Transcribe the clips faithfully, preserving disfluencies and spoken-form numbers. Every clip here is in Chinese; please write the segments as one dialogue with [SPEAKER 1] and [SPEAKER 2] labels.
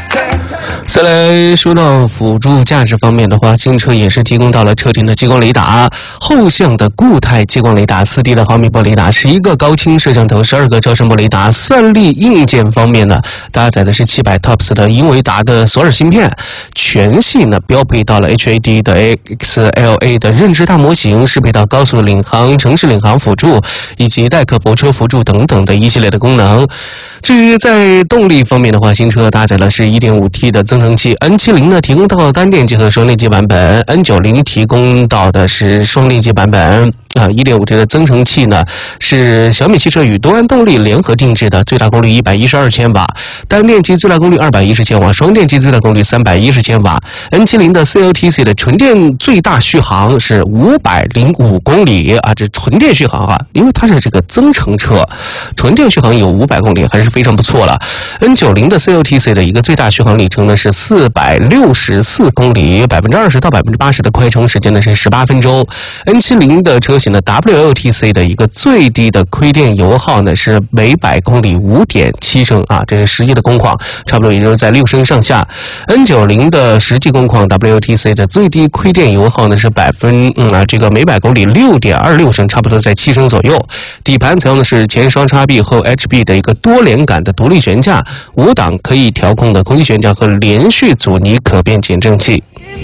[SPEAKER 1] 再来说到辅助驾驶方面的话，新车也是提供到了车顶的激光雷达、后向的固态激光雷达、四 D 的毫米波雷达、十一个高清摄像头、十二个超声波雷达。算力硬件方面呢，搭载的是七百 T O P S 的英伟达的索尔芯片，全系呢标配到了 H A D 的 X L A 的认知大模型，适配到高速领航、城市领航辅助以及代客泊车辅助等等的一系列的功能。至于在动力方面的话，新车搭载了是 一点五 T 的增程器 ，N 七十 呢提供到单电机和双电机版本 ，N 九十 提供到的是双电机版本。啊 ，一点五 T 的增程器呢是小米汽车与东安动力联合定制的，最大功率一百一十二千瓦，单电机最大功率二百一十千瓦，双电机最大功率三百一十千瓦。N 七十 的 C L T C 的纯电最大续航是五百零五公里啊，这纯电续航啊，因为它是这个增程车，纯电续航有五百公里，还是非常不错了。N 九十 的 C L T C 的一个最大续航里程呢是四百六十四公里，百分之二十到百分之八十的快充时间呢是十八分钟。N 七十 的车型的 W L T C 的一个最低的亏电油耗呢是每百公里 五点七升啊，这是实际的工况，差不多也就是在六升上下。N 九十 的实际工况 W L T C 的最低亏电油耗呢是百分嗯啊这个每百公里 六点二六升，差不多在七升左右。底盘采用的是前双叉臂后 H B 的一个多连杆的独立悬架，五档可以调控的空气悬架和连续阻尼可变减震器。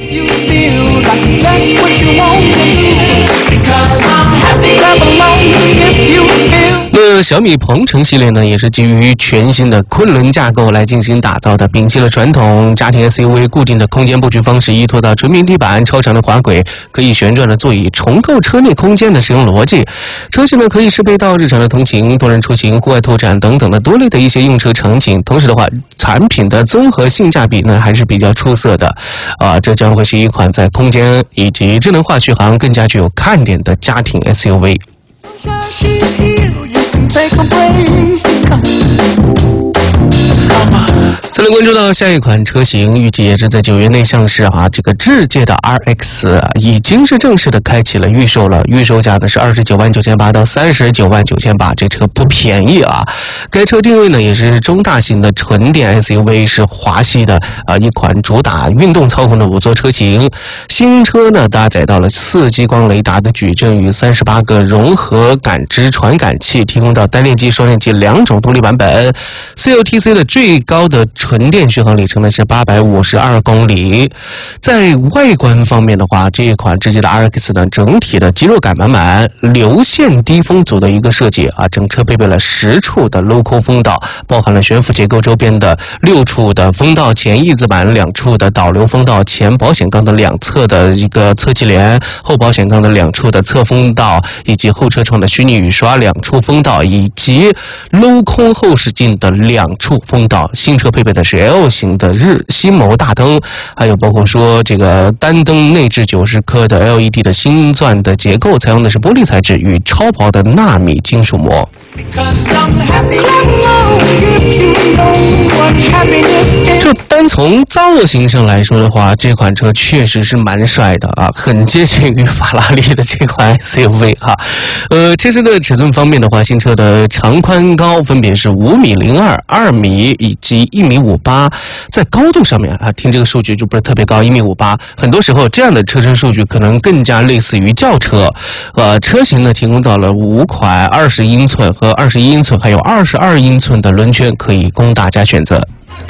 [SPEAKER 1] 那小米鹏程系列呢，也是基于全新的昆仑架构来进行打造的，摒弃了传统家庭 S U V 固定的空间布局方式，依托到纯平地板、超长的滑轨、可以旋转的座椅，重构车内空间的使用逻辑。车型呢可以适配到日常的通勤、多人出行、户外拓展等等的多类的一些用车场景。同时的话，产品的综合性价比呢还是比较出色的，啊，这将会是一款在空间以及智能化续航更加具有看点的家庭 S U V。再来关注到下一款车型，预计也是在九月内上市啊。这个智界的 R X 啊，已经是正式的开启了预售了，预售价呢是二十九万九千八到三十九万九千八，这车不便宜啊。该车定位呢也是中大型的纯电 S U V， 是华系的啊一款主打运动操控的五座车型。新车呢搭载到了四激光雷达的矩阵与三十八个融合感知传感器，提供到单电机、双电机两种动力版本。C L T C 的最高的纯电续航里程呢是八百五十二公里。在外观方面的话，这一款智界的 R X 呢，整体的肌肉感满满，流线低风阻的一个设计啊，整车配备了十处的镂空风道，包含了悬浮结构周边的六处的风道、前翼子板两处的导流风道、前保险杠的两侧的一个侧气帘、后保险杠的两处的侧风道，以及后车窗的虚拟雨刷两处风道，以及镂空后视镜的两处风道。新车配备的是 L 型的日新谋大灯，还有包括说这个单灯内置九十颗的 L E D 的星钻的结构，采用的是玻璃材质与超薄的纳米金属膜。就单从造型上来说的话，这款车确实是蛮帅的啊，很接近于法拉利的这款 S U V 哈。呃，车身的尺寸方面的话，新车的长宽高分别是五米零二、二米以及一米五八。在高度上面啊，听这个数据就不是特别高，一米五八。很多时候这样的车身数据可能更加类似于轿车。呃，车型呢提供到了五款二十英寸和二十一英寸，还有二十二英寸的轮圈，可以供大家选择。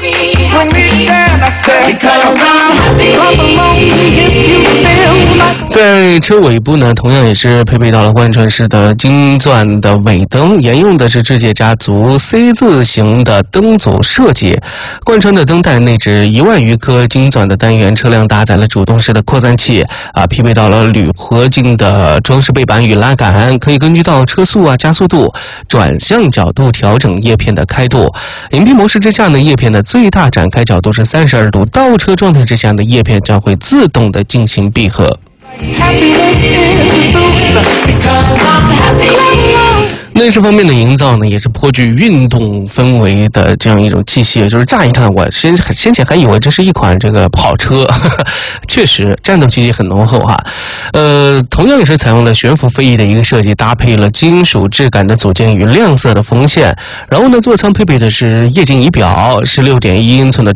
[SPEAKER 1] 在车尾部呢，同样也是配备到了贯穿式的金钻的尾灯，沿用的是智界家族 C 字形的灯组设计。贯穿的灯带内置一万余颗金钻的单元，车辆搭载了主动式的扩散器啊，匹配到了铝合金的装饰背板与拉杆，可以根据到车速啊、加速度、转向角度调整叶片的开度。隐蔽模式之下呢，叶片的最大展开角度是三十二度，倒车状态之下的叶片将会自动的进行闭合。内饰方面的营造呢，也是颇具运动氛围的这样一种气息，就是乍一看我先先前还以为这是一款这个跑车，呵呵确实战斗气息很浓厚哈。呃，同样也是采用了悬浮飞翼的一个设计，搭配了金属质感的组件与亮色的缝线。然后呢，座舱配备的是液晶仪表， 十六点一英寸的